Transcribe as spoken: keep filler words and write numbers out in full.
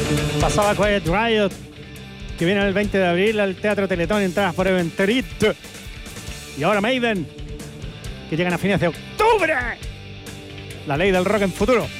Pasaba Quiet Riot, que viene el veinte de abril al Teatro Teletón, entradas por Eventerit. Y ahora Maiden, que llegan a fines de octubre. La ley del rock en futuro.